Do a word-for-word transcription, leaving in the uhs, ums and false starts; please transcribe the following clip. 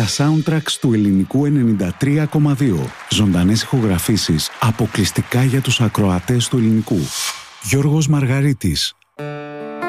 Τα soundtracks του Ελληνικού ενενήντα τρία κόμμα δύο. Ζωντανές ηχογραφήσεις αποκλειστικά για τους ακροατές του Ελληνικού. Γιώργος Μαργαρίτης,